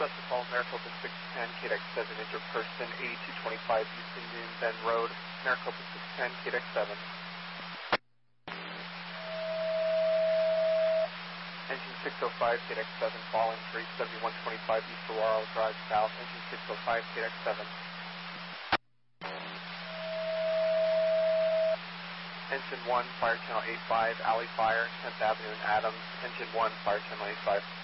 Cessna Falls, Maricopa 610, KDX7, injured person, 8225 East Indian Bend Road, Maricopa 610, KDX7. Engine 605, KDX7, fall injury, 7125 East Aurora Drive South, engine 605, KDX7. Engine 1, Fire Channel 85, Alley Fire, 10th Avenue and Adams, engine 1, Fire Channel 85.